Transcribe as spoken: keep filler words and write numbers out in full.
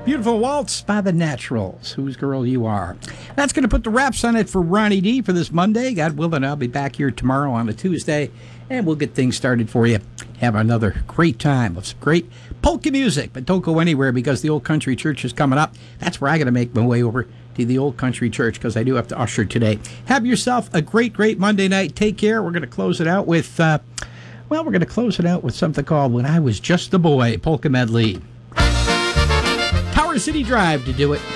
Beautiful Waltz by the Naturals. Whose Girl You Are. That's going to put the wraps on it for Ronnie D for this Monday. God willing, I'll be back here tomorrow on a Tuesday, and we'll get things started for you. Have another great time of some great polka music. But don't go anywhere because the Old Country Church is coming up. That's where I got to make my way over to the Old Country Church because I do have to usher today. Have yourself a great, great Monday night. Take care. We're going to close it out with, uh, well, we're going to close it out with something called When I Was Just a Boy, Polka Medley. Tower City Drive to do it.